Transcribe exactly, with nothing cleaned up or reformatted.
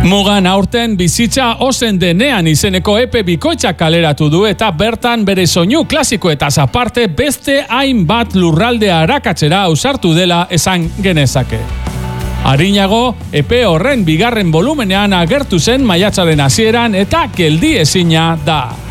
Mugan aurten bizitza ozen denean izeneko epe bikoitza kaleratu du eta bertan bere soinu klasikoetaz aparte beste hainbat lurraldea arakatzera ausartu dela esan genezake. Arinago, epe horren bigarren volumenean agertu zen maiatzaren hasieran eta geldi ezina da.